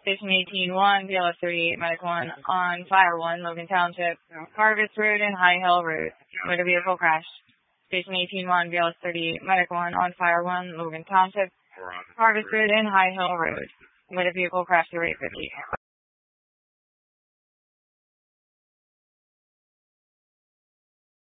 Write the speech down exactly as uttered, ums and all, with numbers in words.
Station eighteen one, B L S thirty-eight, Medic one on Fire one, Logan Township, Harvest Road and High Hill Road, with a vehicle crash. Station eighteen one, B L S thirty-eight, Medic one on Fire one, Logan Township, Harvest Road and High Hill Road, with a vehicle crash to eight fifty.